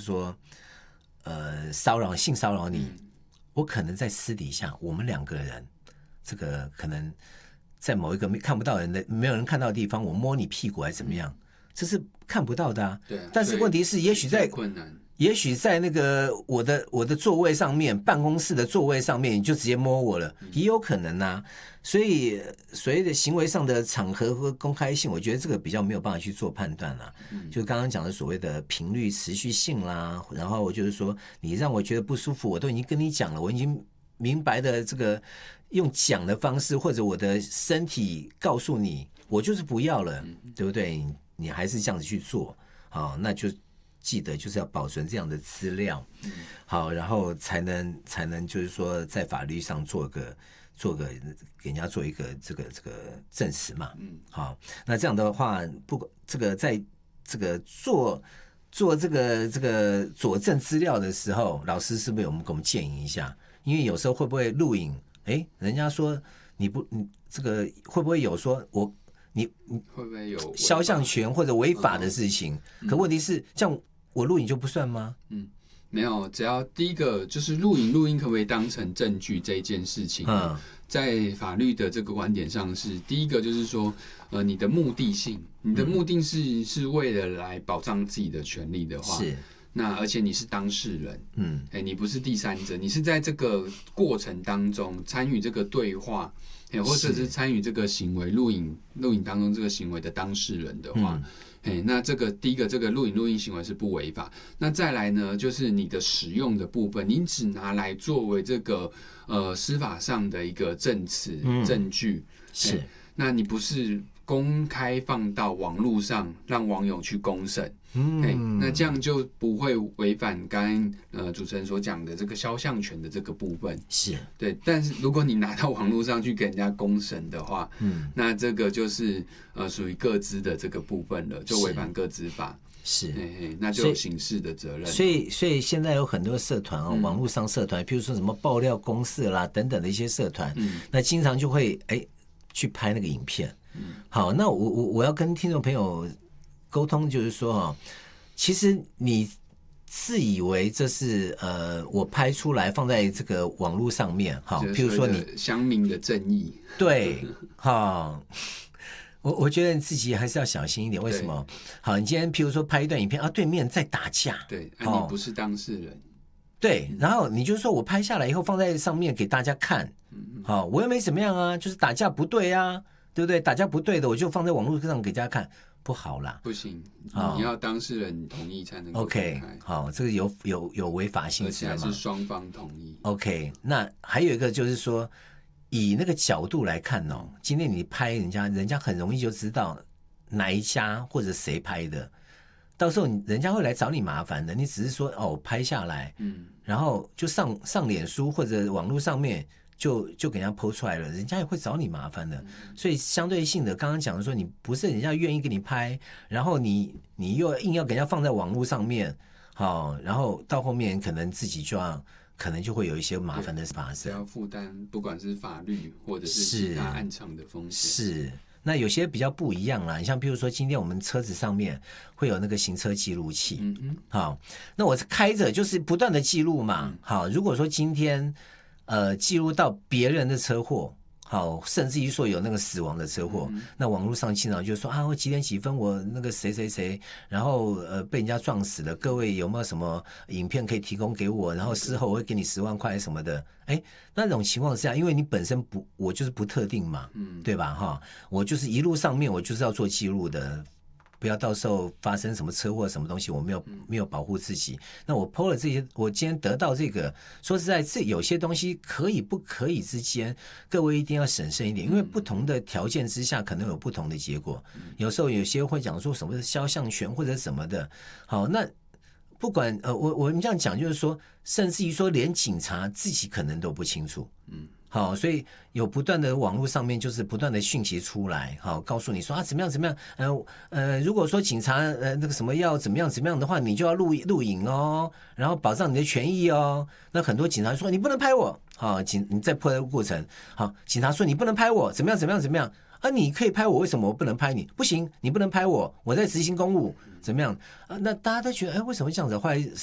说性骚扰你，我可能在私底下我们两个人这个可能在某一个看不到人的没有人看到的地方，我摸你屁股还是怎么样，这是看不到的啊。 对啊， 但是问题是也许在困难， 也许在那个我的座位上面，办公室的座位上面，你就直接摸我了，也有可能啊。所以所谓的行为上的场合和公开性，我觉得这个比较没有办法去做判断啦。就刚刚讲的所谓的频率持续性啦，然后就是说你让我觉得不舒服，我都已经跟你讲了，我已经明白的这个用讲的方式，或者我的身体告诉你，我就是不要了，对不对？你还是这样子去做，好，那就记得就是要保存这样的资料，好，然后才能就是说在法律上做个给人家做一个这个证实嘛，好，那这样的话，不管这个在这个做这个佐证资料的时候，老师是不是给我们建议一下？因为有时候会不会录影？人家说你这个会不会有说你会不会有肖像权或者违法的事情？可问题是，这样我录影就不算吗？ 没有，只要第一个就是录音可不可以当成证据这一件事情，在法律的这个观点上是第一个就是说，你的目的性，你的目的是为了来保障自己的权利的话， 是。 那而且你是当事人，你不是第三者，你是在这个过程当中参与这个对话，或者是参与这个行为录影当中这个行为的当事人的话，那这个第一个这个录音行为是不违法。那再来呢，就是你的使用的部分，你只拿来作为这个司法上的一个证词证据， 是， 那你不是公开放到网络上让网友去公审。那这样就不会违反刚刚主持人所讲的这个肖像权的这个部分， 是对。 但是如果你拿到网络上去给人家公审的话，那这个就是属于个资的这个部分了，就违反个资法， 是， 那就有刑事的责任。 所以现在有很多社团网络上社团，譬如说什么爆料公社啦等等的一些社团，那经常就会去拍那个影片。好，那我要跟听众朋友沟通，就是说其实你自以为这是我拍出来放在这个网络上面，好，譬如说你乡民的正义， 对，好，我觉得你自己还是要小心一点。为什么？好，你今天譬如说拍一段影片啊，对面在打架， 对，你不是当事人， 对，然后你就说我拍下来以后放在上面给大家看，好，我又没怎么样啊，就是打架不对啊。对不对？打架不对的，我就放在网络上给大家看，不好啦。 不行，你要当事人同意才能够 OK， 好，这个有违法性质的吗？ 而且还是双方同意。 OK， 那还有一个就是说，以那个角度来看今天你拍人家很容易就知道哪一家或者谁拍的，到时候人家会来找你麻烦的。你只是说我拍下来，然后就上脸书或者网络上面。就给人家 po 出来了，人家也会找你麻烦的。所以相对性的，刚刚讲的说，你不是人家愿意给你拍，然后你又硬要给人家放在网络上面，好，然后到后面可能自己可能就会有一些麻烦的发生， 要负担不管是法律或者是其他暗场的风险。 是，那有些比较不一样啦，像比如说今天我们车子上面会有那个行车记录器，好，那我开着就是不断的记录嘛，好，如果说今天记录到别人的车祸，好，甚至于说有那个死亡的车祸，那网络上经常就说我几点几分我那个谁，然后被人家撞死了，各位有没有什么影片可以提供给我？然后事后我会给你10万块什么的。那种情况下，因为你本身我就是不特定嘛，对吧？我就是一路上面我就是要做记录的。不要到时候发生什么车祸什么东西，我没有保护自己。那我 po 了这些，我今天得到这个，说实在，这有些东西可以不可以之间，各位一定要审慎一点，因为不同的条件之下，可能有不同的结果。有时候有些会讲说什么肖像权或者什么的，好，那不管我们这样讲，就是说，甚至于说连警察自己可能都不清楚，好，所以有不断的网络上面就是不断的讯息出来，好，告诉你说怎么样，如果说警察那个什么要怎么样的话，你就要录影哦，然后保障你的权益哦。那很多警察说你不能拍我，好，你在破的过程，好，警察说你不能拍我，怎么样你可以拍我，为什么我不能拍你？不行，你不能拍我，我在执行公务，怎么样那大家都觉得为什么这样子？后来